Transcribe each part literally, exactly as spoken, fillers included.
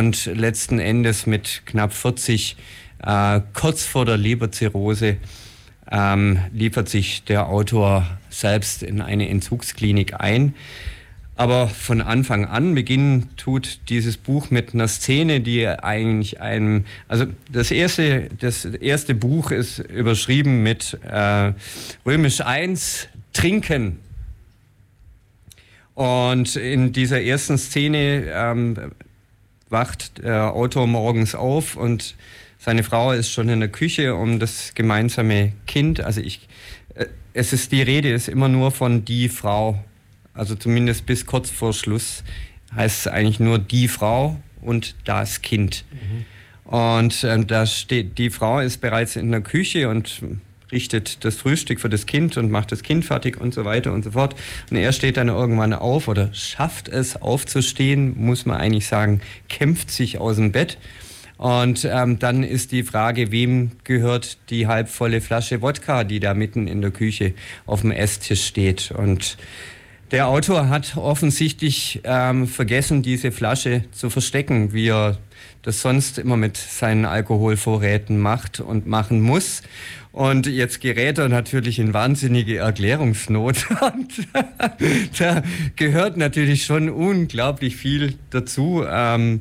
und letzten Endes mit knapp vierzig, äh, kurz vor der Leberzirrhose, ähm, liefert sich der Autor selbst in eine Entzugsklinik ein. Aber von Anfang an beginnen tut dieses Buch mit einer Szene, die eigentlich einem, also das erste, das erste Buch ist überschrieben mit äh, Römisch eins, Trinken. Und in dieser ersten Szene ähm, wacht der Autor morgens auf und seine Frau ist schon in der Küche, um das gemeinsame Kind, also ich, äh, es ist die Rede, ist immer nur von die Frau. Also zumindest bis kurz vor Schluss heißt es eigentlich nur die Frau und das Kind. Mhm. Und äh, da steht, die Frau ist bereits in der Küche und richtet das Frühstück für das Kind und macht das Kind fertig und so weiter und so fort. Und er steht dann irgendwann auf oder schafft es aufzustehen, muss man eigentlich sagen, kämpft sich aus dem Bett. Und ähm, dann ist die Frage, wem gehört die halbvolle Flasche Wodka, die da mitten in der Küche auf dem Esstisch steht. Und der Autor hat offensichtlich ähm, vergessen, diese Flasche zu verstecken, wie er das sonst immer mit seinen Alkoholvorräten macht und machen muss. Und jetzt gerät er natürlich in wahnsinnige Erklärungsnot. Und da gehört natürlich schon unglaublich viel dazu, ähm,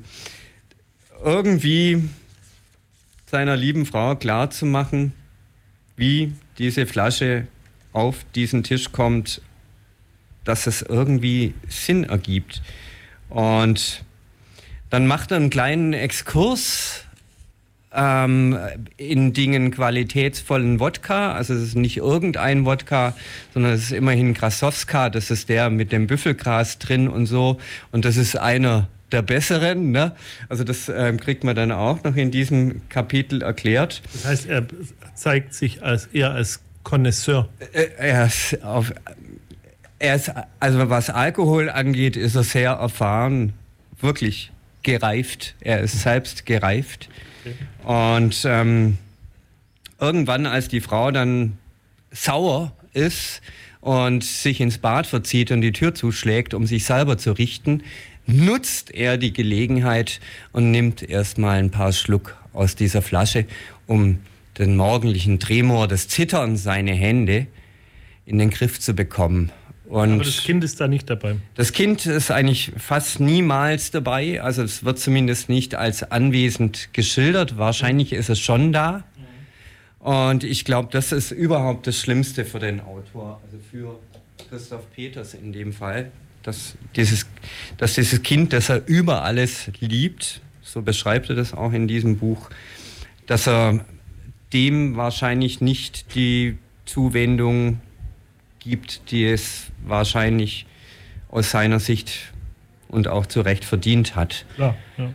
irgendwie seiner lieben Frau klarzumachen, wie diese Flasche auf diesen Tisch kommt, dass es irgendwie Sinn ergibt. Und dann macht er einen kleinen Exkurs ähm, in Dingen qualitätsvollen Wodka. Also es ist nicht irgendein Wodka, sondern es ist immerhin Krasowska. Das ist der mit dem Büffelgras drin und so. Und das ist einer der besseren. Ne? Also das ähm, kriegt man dann auch noch in diesem Kapitel erklärt. Das heißt, er zeigt sich als eher als Connoisseur. Äh, er ist auf... Er ist, also was Alkohol angeht, ist er sehr erfahren, wirklich gereift. Er ist selbst gereift. Okay. Und ähm, irgendwann, als die Frau dann sauer ist und sich ins Bad verzieht und die Tür zuschlägt, um sich selber zu richten, nutzt er die Gelegenheit und nimmt erstmal ein paar Schluck aus dieser Flasche, um den morgendlichen Tremor, das Zittern seiner Hände in den Griff zu bekommen. Und aber das Kind ist da nicht dabei. Das Kind ist eigentlich fast niemals dabei. Also es wird zumindest nicht als anwesend geschildert. Wahrscheinlich ist es schon da. Und ich glaube, das ist überhaupt das Schlimmste für den Autor, also für Christoph Peters in dem Fall, dass dieses, dass dieses Kind, das er über alles liebt, so beschreibt er das auch in diesem Buch, dass er dem wahrscheinlich nicht die Zuwendung gibt, die es wahrscheinlich aus seiner Sicht und auch zu Recht verdient hat. Klar,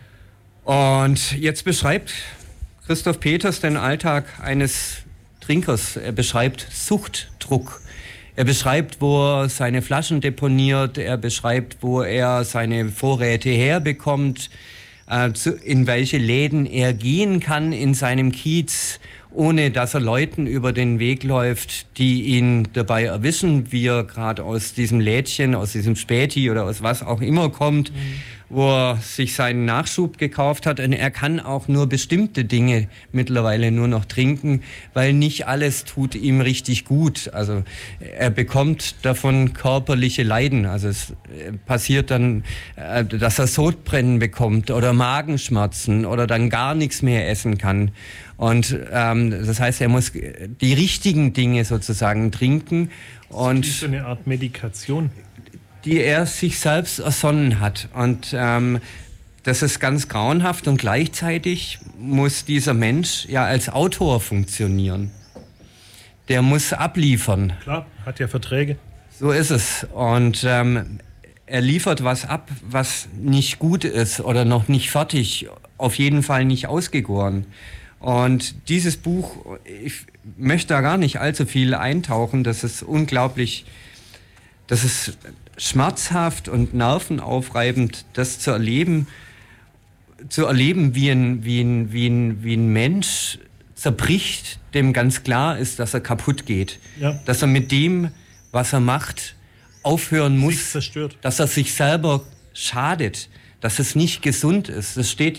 ja. Und jetzt beschreibt Christoph Peters den Alltag eines Trinkers. Er beschreibt Suchtdruck. Er beschreibt, wo er seine Flaschen deponiert. Er beschreibt, wo er seine Vorräte herbekommt, äh, zu, in welche Läden er gehen kann in seinem Kiez, ohne dass er Leuten über den Weg läuft, die ihn dabei erwischen, wie er gerade aus diesem Lädchen, aus diesem Späti oder aus was auch immer kommt, mhm. wo er sich seinen Nachschub gekauft hat. Und er kann auch nur bestimmte Dinge mittlerweile nur noch trinken, weil nicht alles tut ihm richtig gut. Also er bekommt davon körperliche Leiden. Also es passiert dann, dass er Sodbrennen bekommt oder Magenschmerzen oder dann gar nichts mehr essen kann. Und ähm, das heißt, er muss die richtigen Dinge sozusagen trinken. Und das ist so eine Art Medikation, die er sich selbst ersonnen hat. Und ähm, das ist ganz grauenhaft. Und gleichzeitig muss dieser Mensch ja als Autor funktionieren. Der muss abliefern. Klar, hat ja Verträge. So ist es. Und ähm, er liefert was ab, was nicht gut ist oder noch nicht fertig, auf jeden Fall nicht ausgegoren. Und dieses Buch, ich möchte da gar nicht allzu viel eintauchen, das ist unglaublich, das ist schmerzhaft und nervenaufreibend, das zu erleben, zu erleben, wie ein, wie ein, wie ein, wie ein Mensch zerbricht, dem ganz klar ist, dass er kaputt geht. Ja. Dass er mit dem, was er macht, aufhören muss, zerstört. Dass er sich selber schadet, dass es nicht gesund ist. Das steht